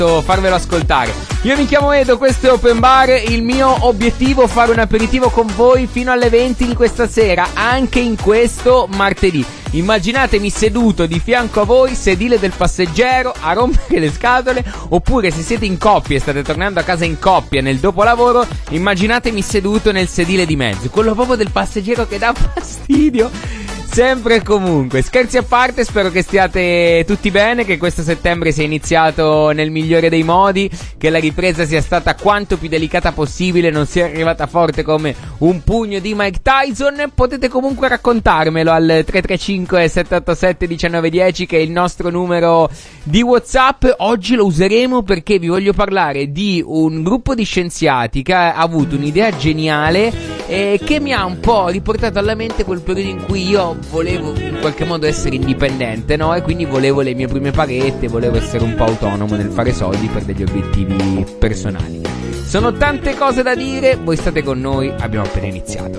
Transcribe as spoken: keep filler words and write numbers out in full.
farvelo ascoltare. Io mi chiamo Edo, questo è Open Bar. Il mio obiettivo è fare un aperitivo con voi fino alle venti di questa sera, anche in questo martedì. Immaginatemi seduto di fianco a voi, sedile del passeggero, a rompere le scatole, oppure se siete in coppia e state tornando a casa in coppia nel dopolavoro, immaginatemi seduto nel sedile di mezzo, quello proprio del passeggero che dà fastidio. Sempre e comunque, scherzi a parte, spero che stiate tutti bene, che questo settembre sia iniziato nel migliore dei modi, che la ripresa sia stata quanto più delicata possibile, non sia arrivata forte come un pugno di Mike Tyson. Potete comunque raccontarmelo al tre tre cinque sette otto sette uno nove uno zero, che è il nostro numero di WhatsApp. Oggi lo useremo perché vi voglio parlare di un gruppo di scienziati che ha avuto un'idea geniale e che mi ha un po' riportato alla mente quel periodo in cui io volevo in qualche modo essere indipendente, no? E quindi volevo le mie prime paghette, volevo essere un po' autonomo nel fare soldi per degli obiettivi personali. Sono tante cose da dire, voi state con noi, abbiamo appena iniziato.